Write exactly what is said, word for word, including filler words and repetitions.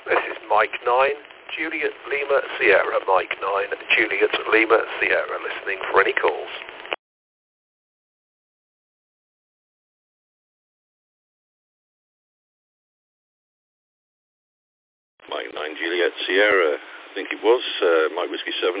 This is Mike nine, Juliet Lima Sierra. Mike nine, Juliet Lima Sierra, listening for any calls. Mike nine, Juliet Sierra. I think it was uh, Mike Whiskey seven.